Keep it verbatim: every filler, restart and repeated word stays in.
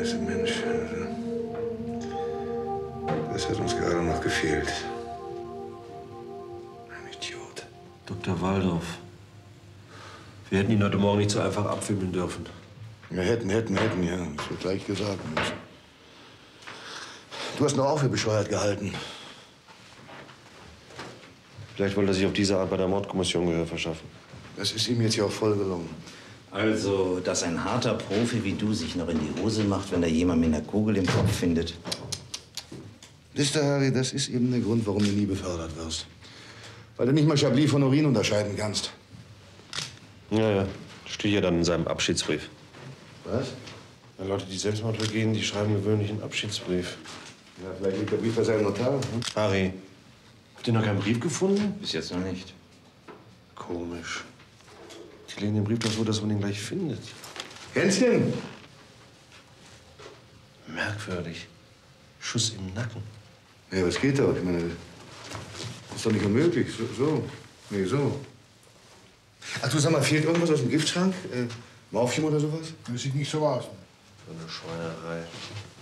weißt du, Mensch, das hat uns gerade noch gefehlt. Ein Idiot. Doktor Waldorf. Wir hätten ihn heute Morgen nicht so einfach abwimmeln dürfen. Wir hätten, hätten, hätten, ja. Das wird gleich gesagt, Mensch. Du hast ihn auch für bescheuert gehalten. Vielleicht wollte er sich auf diese Art bei der Mordkommission Gehör verschaffen. Das ist ihm jetzt ja auch voll gelungen. Also, dass ein harter Profi wie du sich noch in die Hose macht, wenn er jemand mit einer Kugel im Kopf findet. Wisst ihr, Harry, das ist eben der Grund, warum du nie befördert wirst. Weil du nicht mal Chablis von Urin unterscheiden kannst. Ja, ja. Steht ja dann in seinem Abschiedsbrief. Was? Ja, Leute, die Selbstmord begehen, die schreiben gewöhnlich einen Abschiedsbrief. Ja, vielleicht liegt der Brief bei seinem Notar. Hm? Harry, habt ihr noch keinen Brief gefunden? Bis jetzt noch nicht. Komisch. Die legen den Brief doch so, dass man ihn gleich findet. Hänschen! Merkwürdig. Schuss im Nacken. Ja, was geht doch? Ich meine, das ist doch nicht unmöglich. So, so. Nee, so. Ach du, sag mal, fehlt irgendwas aus dem Giftschrank? Äh, Morphium oder sowas? Das sieht nicht so aus. So eine Schweinerei.